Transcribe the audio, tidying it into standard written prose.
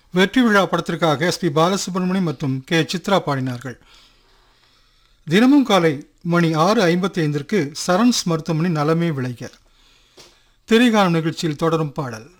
வெற்றி விழா படத்திற்காக எஸ்பி பாலசுப்ரமணியம் மற்றும் கே சித்ரா பாடினார்கள். தினமும் காலை மணி 6:55 சரண்ஸ் மருத்துவமனை நலமே விளைக திரைகாணும் நிகழ்ச்சியில் தொடரும் பாடல்.